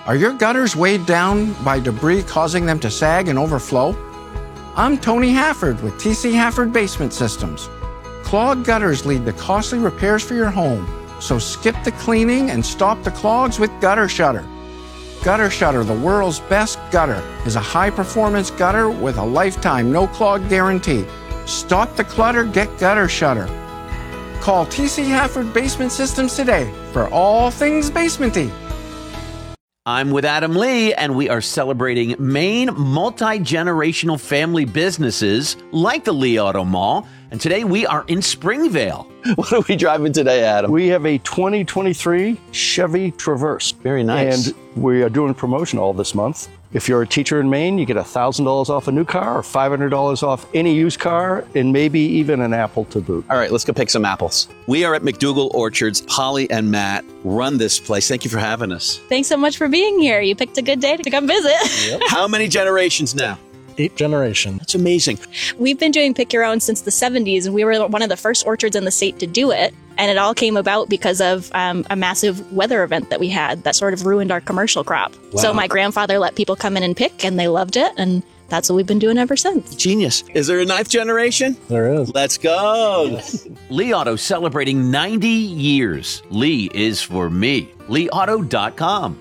Are your gutters weighed down by debris causing them to sag and overflow? I'm Tony Hafford with TC Hafford Basement Systems. Clogged gutters lead to costly repairs for your home, so skip the cleaning and stop the clogs with Gutter Shutter. Gutter Shutter, the world's best gutter, is a high-performance gutter with a lifetime no-clog guarantee. Stop the clutter, get Gutter Shutter. Call TC Hafford Basement Systems today for all things basementy. I'm with Adam Lee, and we are celebrating Maine multi-generational family businesses like the Lee Auto Mall. And today we are in Springvale. What are we driving today, Adam? We have a 2023 Chevy Traverse. Very nice. And we are doing promotion all this month. If you're a teacher in Maine, you get $1,000 off a new car or $500 off any used car and maybe even an apple to boot. All right, let's go pick some apples. We are at McDougall Orchards. Holly and Matt run this place. Thank you for having us. Thanks so much for being here. You picked a good day to come visit. Yep. How many generations now? 8th generation. That's amazing. We've been doing Pick Your Own since the 70s, and we were one of the first orchards in the state to do it. And it all came about because of a massive weather event that we had that sort of ruined our commercial crop. Wow. So my grandfather let people come in and pick, and they loved it. And that's what we've been doing ever since. Genius. Is there a 9th generation? There is. Let's go. Lee Auto celebrating 90 years. Lee is for me. LeeAuto.com.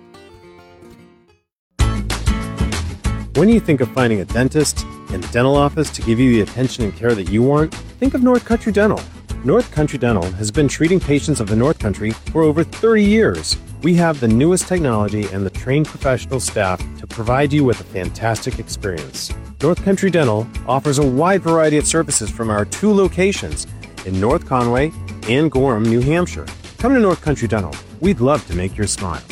When you think of finding a dentist and dental office to give you the attention and care that you want, think of North Country Dental. North Country Dental has been treating patients of the North Country for over 30 years. We have the newest technology and the trained professional staff to provide you with a fantastic experience. North Country Dental offers a wide variety of services from our 2 locations in North Conway and Gorham, New Hampshire. Come to North Country Dental. We'd love to make your smile.